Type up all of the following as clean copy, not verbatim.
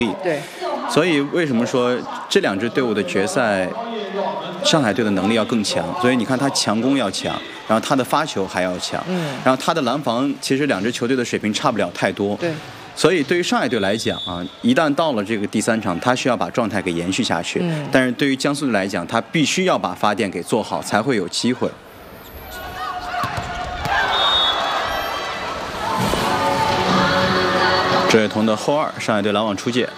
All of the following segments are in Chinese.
对， 所以为什么说这两支队伍的决赛，上海队的能力要更强？所以你看他强攻要强，然后他的发球还要强，然后他的拦防其实两支球队的水平差不了太多。 对。 所以对于上海队来讲啊，一旦到了这个第3场，他需要把状态给延续下去。但是对于江苏队来讲，他必须要把发电给做好，才会有机会。周野彤的后2，上海队拦网出界。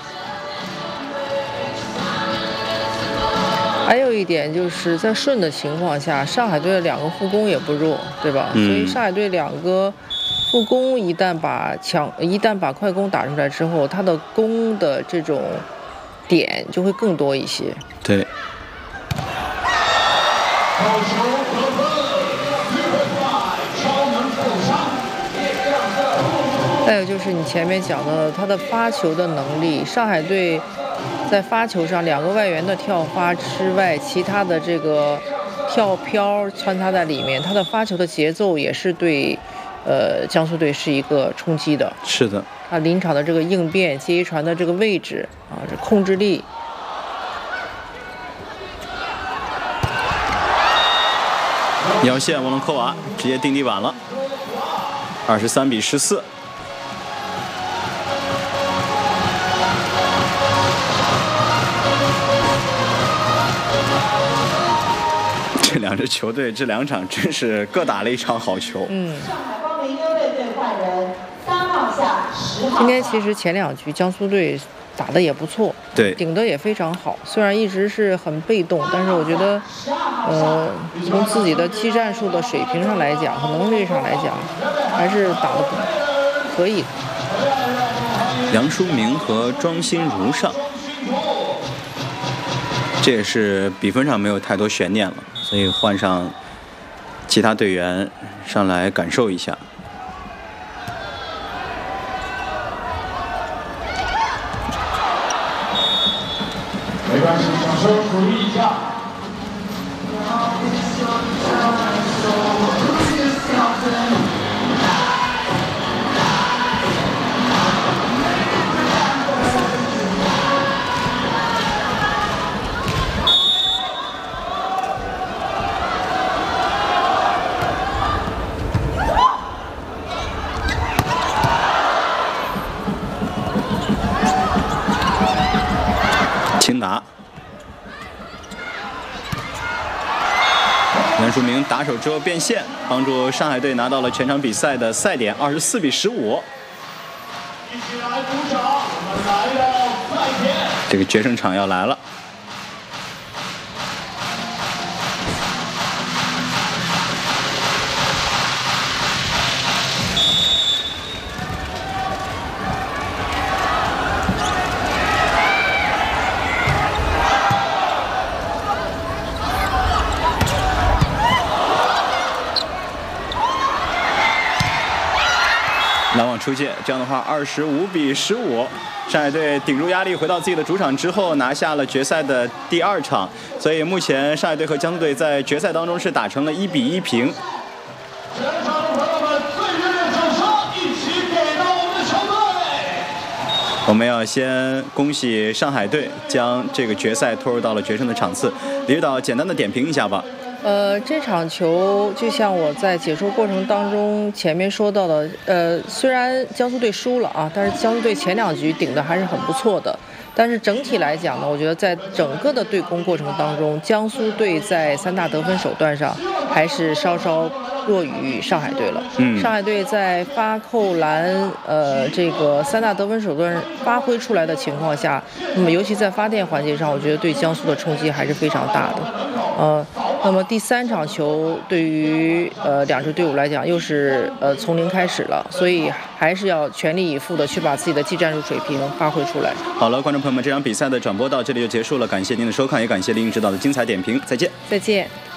还有一点就是在顺的情况下，上海队的2个副攻也不弱，对吧？所以上海队2个副攻一旦把快攻打出来之后，他的攻的这种点就会更多一些。 对。 再有就是你前面讲的他的发球的能力，上海队在发球上2个外援的跳发之外，其他的这个跳飘穿插在里面，他的发球的节奏也是对江苏队是一个冲击的。 是的， 他临场的这个应变、接一传的这个位置啊，这控制力。 腰线沃隆科娃直接定地板了，23-14。这两支球队这2场真是各打了一场好球。 今天其实前2局江苏队打得也不错， 对， 顶得也非常好。虽然一直是很被动，但是我觉得，从自己的技战术的水平上来讲和能力上来讲，还是打得可以的。 杨书明和庄心如上，这也是比分上没有太多悬念了，所以换上其他队员上来感受一下。 没关系，掌声鼓励一下。 轻打，杨书明打手之后变线，帮助上海队拿到了全场比赛的赛点24-15。 一起来鼓掌，我们来到赛前。 这个决胜场要来了。拦网出界，这样的话25-15，上海队顶住压力回到自己的主场之后，拿下了决赛的第2场。所以目前上海队和江苏队在决赛当中是打成了1-1平。 全场的朋友们，最热烈掌声一起给到我们的球队！ 我们要先恭喜上海队将这个决赛拖入到了决胜的场次。李指导简单的点评一下吧。 这场球就像我在解说过程当中前面说到的，虽然江苏队输了啊，但是江苏队前2局顶的还是很不错的。但是整体来讲呢，我觉得在整个的对攻过程当中，江苏队在3大得分手段上还是稍稍弱于上海队了。上海队在发扣篮这个3大得分手段发挥出来的情况下，那么尤其在发电环节上，我觉得对江苏的冲击还是非常大的。那么第3场球对于2支队伍来讲又是从零开始了，所以还是要全力以赴的去把自己的技战术水平发挥出来。 好了，观众朋友们，这场比赛的转播到这里就结束了，感谢您的收看，也感谢林指导的精彩点评，再见。 再见。